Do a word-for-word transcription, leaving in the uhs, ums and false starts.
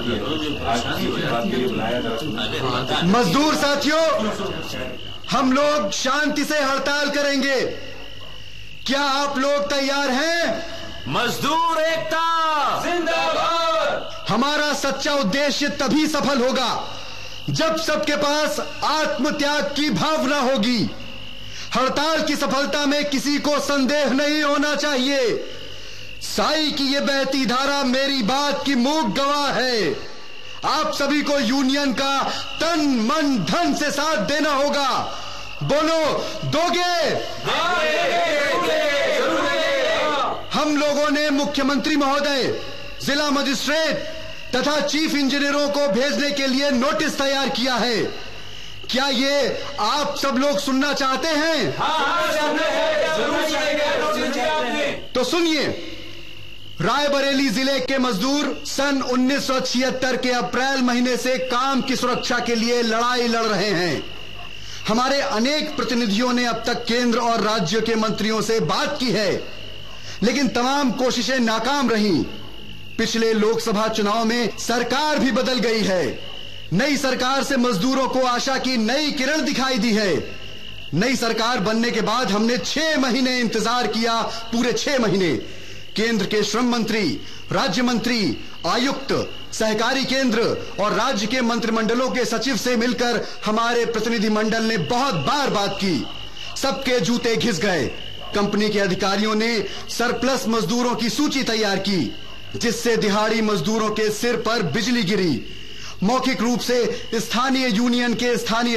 मजदूर साथियों, हम लोग शांति से हड़ताल करेंगे। क्या आप लोग तैयार हैं? मजदूर एकता जिंदाबाद। हमारा सच्चा उद्देश्य तभी सफल होगा जब सबके पास आत्मत्याग की भावना होगी। हड़ताल की सफलता में किसी को संदेह नहीं होना चाहिए। साई की ये बहती धारा मेरी बात की मूक गवाह है। आप सभी को यूनियन का तन मन धन से साथ देना होगा। बोलो, दोगे? हम लोगों ने मुख्यमंत्री महोदय, जिला मजिस्ट्रेट तथा चीफ इंजीनियरों को भेजने के लिए नोटिस तैयार किया है। क्या ये आप सब लोग सुनना चाहते हैं? हाँ, तो सुनिए। रायबरेली जिले के मजदूर सन उन्नीस सौ छिहत्तर के अप्रैल महीने से काम की सुरक्षा के लिए लड़ाई लड़ रहे हैं। हमारे अनेक प्रतिनिधियों ने अब तक केंद्र और राज्य के मंत्रियों से बात की है, लेकिन तमाम कोशिशें नाकाम रहीं। पिछले लोकसभा चुनाव में सरकार भी बदल गई है। नई सरकार से मजदूरों को आशा की नई किरण दिखाई दी है। नई सरकार बनने के बाद हमने छह महीने इंतजार किया, पूरे छह महीने। केंद्र के श्रम मंत्री, राज्य मंत्री, आयुक्त, सहकारी केंद्र और राज्य के मंत्रिमंडलों के सचिव से मिलकर हमारे प्रतिनिधि मंडल ने बहुत बार बात की। सबके जूते घिस गए। कंपनी के अधिकारियों ने सरप्लस मजदूरों की सूची तैयार की, जिससे दिहाड़ी मजदूरों के सिर पर बिजली गिरी। मौखिक रूप से स्थानीय यूनियन के स्थानीय